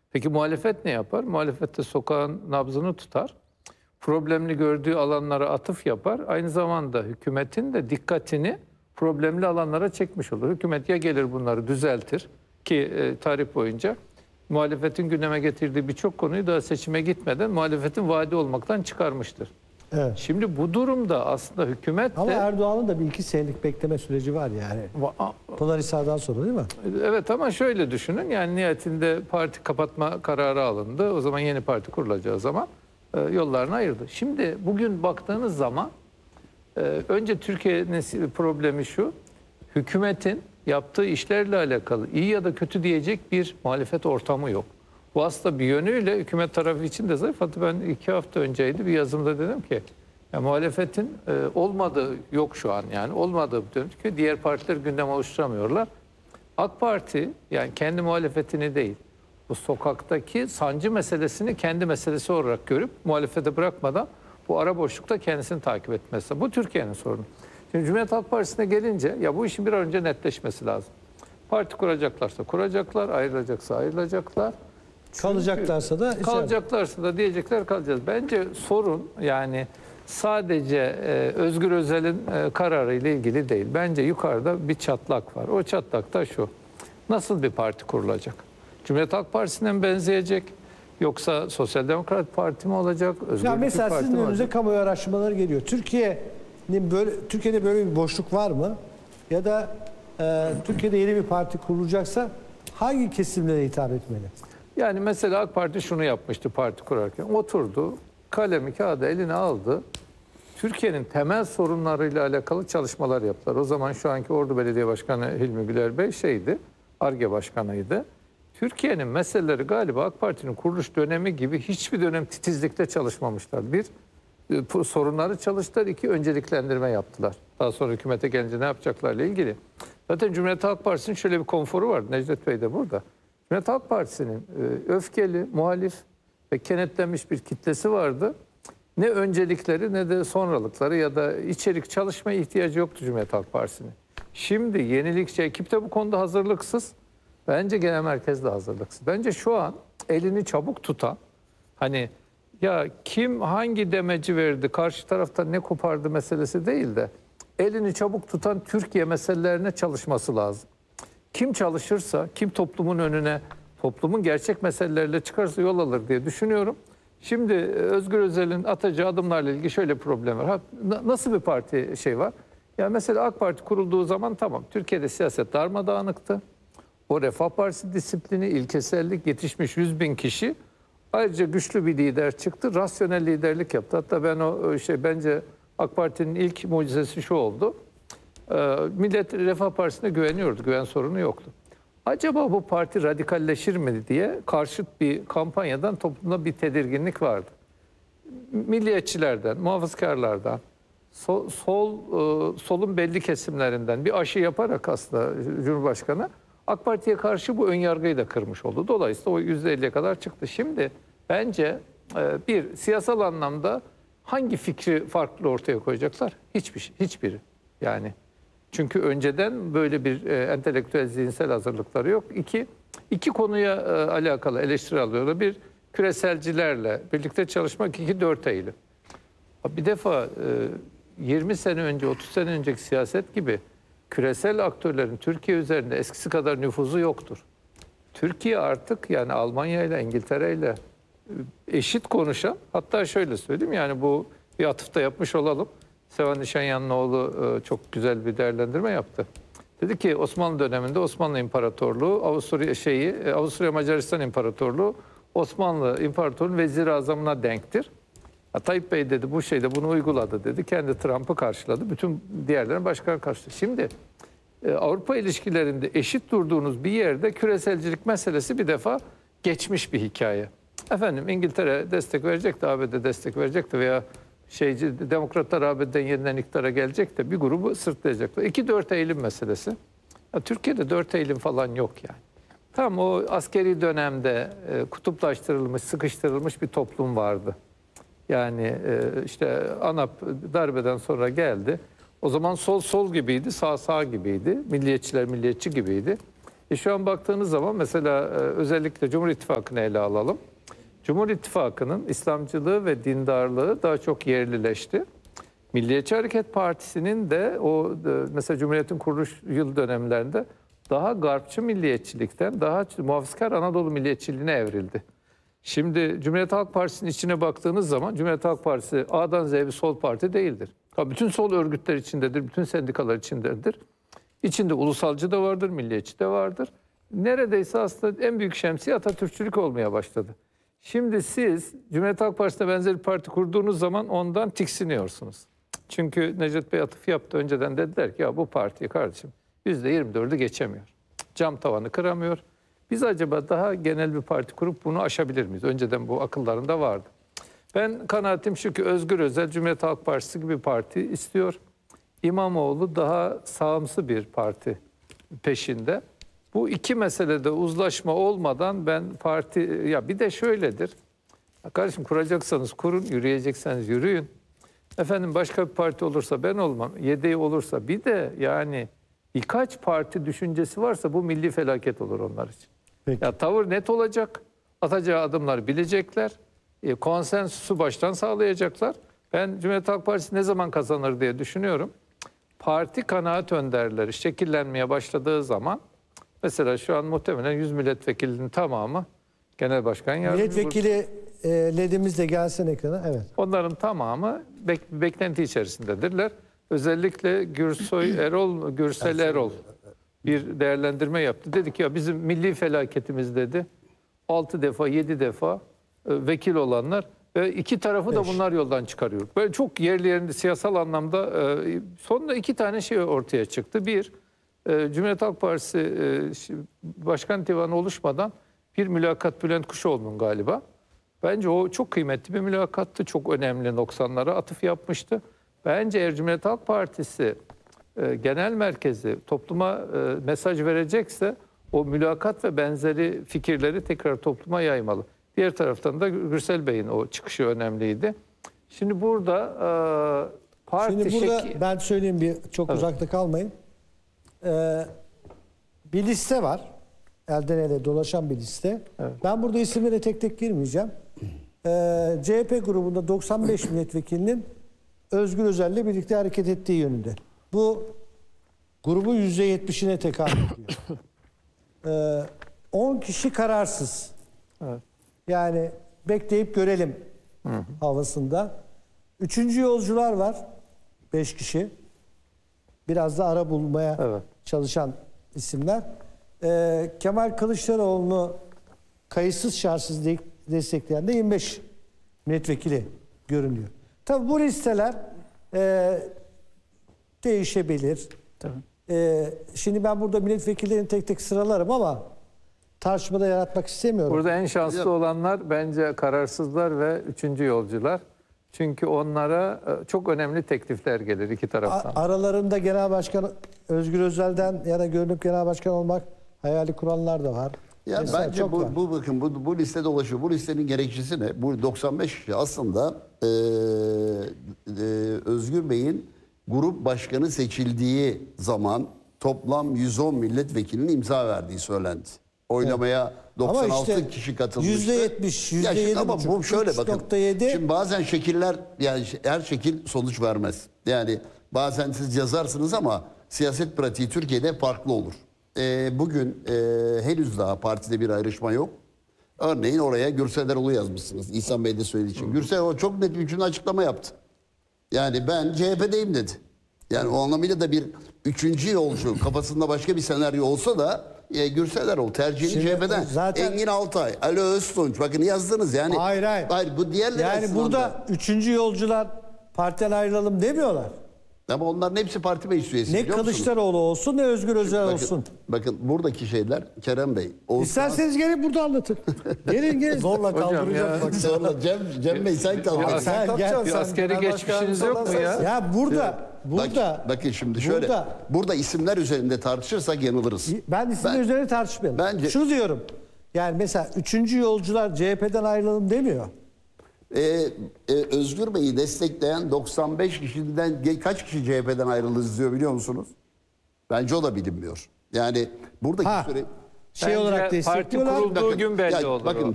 Peki muhalefet ne yapar? Muhalefet de sokağın nabzını tutar. Problemli gördüğü alanlara atıf yapar. Aynı zamanda hükümetin de dikkatini problemli alanlara çekmiş olur. Hükümet ya gelir bunları düzeltir ki tarih boyunca muhalefetin gündeme getirdiği birçok konuyu daha seçime gitmeden muhalefetin vaadi olmaktan çıkarmıştır. Evet. Şimdi bu durumda aslında hükümet Ama de... Erdoğan'ın da bir 2 senelik bekleme süreci var yani. Pınarhisar'dan sonra değil mi? Evet ama şöyle düşünün, yani nihayetinde parti kapatma kararı alındı. O zaman yeni parti kurulacağı zaman yollarını ayırdı. Şimdi bugün baktığınız zaman önce Türkiye'nin problemi şu: hükümetin yaptığı işlerle alakalı iyi ya da kötü diyecek bir muhalefet ortamı yok. Bu aslında bir yönüyle hükümet tarafı için de zayıf. Hatta ben 2 hafta önceydi bir yazımda dedim ki ya muhalefetin olmadığı yok şu an, yani olmadığı çünkü diğer partiler gündem oluşturamıyorlar. AK Parti yani kendi muhalefetini değil, bu sokaktaki sancı meselesini kendi meselesi olarak görüp muhalefete bırakmadan bu ara boşlukta kendisini takip etmesi. Bu Türkiye'nin sorunu. Şimdi Cumhuriyet Halk Partisi'ne gelince ya bu işin bir an önce netleşmesi lazım. Parti kuracaklarsa kuracaklar, ayrılacaksa ayrılacaklar. Kalacaklarsa da Kalacaklarsa da diyecekler kalacağız. Bence sorun yani sadece Özgür Özel'in kararı ile ilgili değil. Bence yukarıda bir çatlak var. O çatlak da şu: nasıl bir parti kurulacak? Cumhuriyet Halk Partisi'ne mi benzeyecek? Yoksa Sosyal Demokrat Parti mi olacak? ya mesela Parti sizin mi önünüze olacak? kamuoyu araştırmaları geliyor. Türkiye'de böyle bir boşluk var mı? Ya da Türkiye'de yeni bir parti kurulacaksa hangi kesimlere hitap etmeli? Yani mesela AK Parti şunu yapmıştı parti kurarken. Oturdu, kalemi kağıdı eline aldı. Türkiye'nin temel sorunlarıyla alakalı çalışmalar yaptılar. O zaman şu anki Ordu Belediye Başkanı Hilmi Güler Bey Ar-Ge Başkanıydı. Türkiye'nin meseleleri galiba AK Parti'nin kuruluş dönemi gibi hiçbir dönem titizlikle çalışmamışlar. Bir, sorunları çalıştılar. İki, önceliklendirme yaptılar. Daha sonra hükümete gelince ne yapacaklarla ilgili. Zaten Cumhuriyet Halk Partisi'nin şöyle bir konforu var. Necdet Bey de burada. Cumhuriyet Halk Partisi'nin öfkeli, muhalif ve kenetlenmiş bir kitlesi vardı. Ne öncelikleri ne de sonralıkları ya da içerik çalışmaya ihtiyacı yoktu Cumhuriyet Halk Partisi'nin. Şimdi yenilikçi ekip de bu konuda hazırlıksız. Bence genel merkez de hazırlıksız. Bence şu an elini çabuk tutan, hani ya kim hangi demeci verdi, karşı taraftan ne kopardı meselesi değil de elini çabuk tutan Türkiye meselelerine çalışması lazım. Kim çalışırsa, kim toplumun önüne, toplumun gerçek meseleleriyle çıkarsa yol alır diye düşünüyorum. Şimdi Özgür Özel'in atacağı adımlarla ilgili şöyle bir problem var. Nasıl bir parti var? Ya mesela AK Parti kurulduğu zaman tamam, Türkiye'de siyaset darmadağınıktı. O Refah Partisi disiplini, ilkesellik, yetişmiş 100.000 kişi. Ayrıca güçlü bir lider çıktı, rasyonel liderlik yaptı. Hatta ben bence AK Parti'nin ilk mucizesi şu oldu. Millet Refah Partisi'ne güveniyordu, güven sorunu yoktu. Acaba bu parti radikalleşir mi diye karşıt bir kampanyadan toplumda bir tedirginlik vardı. Milliyetçilerden, muhafazkarlardan, solun belli kesimlerinden bir aşı yaparak aslında Cumhurbaşkanı AK Parti'ye karşı bu önyargıyı da kırmış oldu. Dolayısıyla o %50'ye kadar çıktı. Şimdi bence bir siyasal anlamda hangi fikri farklı ortaya koyacaklar? Hiçbiri. Yani çünkü önceden böyle bir entelektüel zihinsel hazırlıkları yok. İki konuya alakalı eleştiri alıyorlar. Bir, küreselcilerle birlikte çalışmak. İki, 4 Eylül. Bir defa 20 sene önce, 30 sene önceki siyaset gibi küresel aktörlerin Türkiye üzerinde eskisi kadar nüfuzu yoktur. Türkiye artık yani Almanya ile İngiltere ile eşit konuşan, hatta şöyle söyleyeyim, yani bu bir atıfta yapmış olalım. Sevan Nişanyanlıoğlu çok güzel bir değerlendirme yaptı. Dedi ki Osmanlı döneminde Osmanlı İmparatorluğu, Avusturya Macaristan İmparatorluğu Osmanlı İmparatorluğu'nun vezir-i azamına denktir. Tayyip Bey dedi bunu uyguladı dedi. Kendi Trump'ı karşıladı. Bütün diğerlerini başkaları karşıladı. Şimdi Avrupa ilişkilerinde eşit durduğunuz bir yerde küreselcilik meselesi bir defa geçmiş bir hikaye. Efendim İngiltere destek verecekti, ABD destek verecekti veya Demokratlar ABD'den yeniden iktidara gelecek de bir grubu sırtlayacaklar. 2-4 Eylül meselesi. Ya, Türkiye'de 4 Eylül falan yok yani. Tam o askeri dönemde kutuplaştırılmış, sıkıştırılmış bir toplum vardı. Yani ANAP darbeden sonra geldi. O zaman sol gibiydi, sağ gibiydi. Milliyetçiler milliyetçi gibiydi. Şu an baktığınız zaman mesela özellikle Cumhur İttifakı'nı ele alalım. Cumhur İttifakı'nın İslamcılığı ve dindarlığı daha çok yerlileşti. Milliyetçi Hareket Partisi'nin de mesela Cumhuriyet'in kuruluş yıl dönemlerinde daha garpçı milliyetçilikten daha muhafazakar Anadolu milliyetçiliğine evrildi. Şimdi Cumhuriyet Halk Partisi'nin içine baktığınız zaman Cumhuriyet Halk Partisi A'dan Z'ye bir sol parti değildir. Bütün sol örgütler içindedir, bütün sendikalar içindedir. İçinde ulusalcı da vardır, milliyetçi de vardır. Neredeyse aslında en büyük şemsiye Atatürkçülük olmaya başladı. Şimdi siz Cumhuriyet Halk Partisi'ne benzer bir parti kurduğunuz zaman ondan tiksiniyorsunuz. Çünkü Necdet Bey atıf yaptı, önceden dediler ki ya bu parti kardeşim %24'ü geçemiyor. Cam tavanı kıramıyor. Biz acaba daha genel bir parti kurup bunu aşabilir miyiz? Önceden bu akıllarında vardı. Ben kanaatim şu ki Özgür Özel Cumhuriyet Halk Partisi gibi bir parti istiyor. İmamoğlu daha sağımsı bir parti peşinde. Bu iki meselede uzlaşma olmadan ben parti... Ya bir de şöyledir. Kardeşim kuracaksanız kurun, yürüyecekseniz yürüyün. Efendim başka bir parti olursa ben olmam, yedeği olursa bir de yani birkaç parti düşüncesi varsa bu milli felaket olur onlar için. Peki. Ya tavır net olacak, atacağı adımları bilecekler, konsensüsü baştan sağlayacaklar. Ben Cumhuriyet Halk Partisi ne zaman kazanır diye düşünüyorum. Parti kanaat önderleri şekillenmeye başladığı zaman mesela şu an muhtemelen 100 milletvekilinin tamamı genel başkan yardımcısı. Milletvekili ledimiz de gelsin ekrana. Evet. Onların tamamı beklenti içerisindedirler. Özellikle Gürsel Erol bir değerlendirme yaptı. Dedi ki ya bizim milli felaketimiz dedi. 6 defa 7 defa vekil olanlar ve iki tarafı da bunlar yoldan çıkarıyor. Böyle çok yerli siyasal anlamda sonunda iki tane şey ortaya çıktı. Bir, Cumhuriyet Halk Partisi Başkan Divanı oluşmadan bir mülakat Bülent Kuşoğlu'nun galiba. Bence o çok kıymetli bir mülakattı. Çok önemli noksanlara atıf yapmıştı. Bence eğer Cumhuriyet Halk Partisi genel merkezi topluma mesaj verecekse o mülakat ve benzeri fikirleri tekrar topluma yaymalı. Diğer taraftan da Gürsel Bey'in o çıkışı önemliydi. Şimdi burada parti Şimdi burada ben söyleyeyim çok uzakta kalmayın. Bir liste var. Elden ele dolaşan bir liste. Evet. Ben burada isimlere tek tek girmeyeceğim. CHP grubunda 95 milletvekilinin Özgür Özel'le birlikte hareket ettiği yönünde. Bu grubun %70'ine tekabül ediyor. 10 kişi kararsız. Evet. Yani bekleyip görelim havasında. Üçüncü yolcular var. 5 kişi. Biraz da ara bulmaya çalışan isimler. Kemal Kılıçdaroğlu'nu kayıtsız şartsız destekleyen de 25 milletvekili görünüyor. Tabii bu listeler değişebilir. Şimdi ben burada milletvekillerini tek tek sıralarım ama tartışmada yaratmak istemiyorum. Burada en şanslı olanlar bence kararsızlar ve üçüncü yolcular. Çünkü onlara çok önemli teklifler gelir iki taraftan. Aralarında Genel Başkan Özgür Özel'den ya da görünüp Genel Başkan olmak hayali kuranlar da var. Ya mesela bence bu liste dolaşıyor. Bu listenin gerekçesi ne? Bu 95 kişi aslında Özgür Bey'in grup başkanı seçildiği zaman toplam 110 milletvekilinin imza verdiği söylendi. Oylamaya 96 işte kişi katılmıştı. %70, Ya şimdi ama bu şöyle bakın. 3.7. Şimdi bazen şekiller yani her şekil sonuç vermez. Yani bazen siz yazarsınız ama siyaset pratiği Türkiye'de farklı olur. Bugün henüz daha partide bir ayrışma yok. Örneğin oraya Gürsel Erol'u yazmışsınız. İhsan Bey de söylediği için. Gürsel Erol çok net bir açıklama yaptı. Yani ben CHP'deyim dedi. Yani o anlamıyla da bir üçüncü yolcu kafasında başka bir senaryo olsa da Gürsel Erol tercihini CHP'den. Zaten Engin Altay, Ali Öztunç bakın yazdınız yani. Hayır. Hayır bu diğerleri Yani aslında. burada üçüncü yolcular partiden ayrılalım demiyorlar. Ama onların hepsi parti meclis üyesi. Ne biliyor musunuz? Kılıçdaroğlu olsun ne Özgür Özel olsun. Bakın buradaki şeyler Kerem Bey. İsterseniz gelin burada anlatın. gelin. Zorla kaldıracak bak. Sonra Cem Bey sen kaldın. Sen gel. Bir askeri geçmişiniz yok mu ya? Ya burada. Bakın şimdi şöyle. Burada isimler üzerinde tartışırsak yanılırız. Ben isimler üzerine tartışmayalım. Bence- Şunu diyorum. Yani mesela üçüncü yolcular CHP'den ayrılalım demiyor. Özgür Bey'i destekleyen 95 kişiden kaç kişi CHP'den ayrıldı diyor biliyor musunuz? Bence o da bilinmiyor. Yani buradaki Ha. süre Şey olarak Bence parti destekliyorlar. kurulduğu gün belli olur bakın o.